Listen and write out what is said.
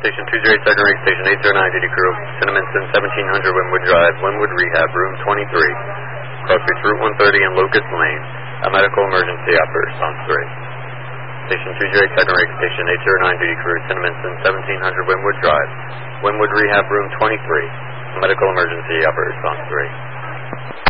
Station 208 Second Rig, Station 809 duty crew, Cinnaminson 1700 Wynwood Drive, Wynwood Rehab, room 23, crossbreeds Route 130 and Locust Lane. A medical emergency after response 3. Station 208 Second Rig, Station 809 duty crew, Cinnaminson 1700 Wynwood Drive, Wynwood Rehab, room 23. A medical emergency after response 3.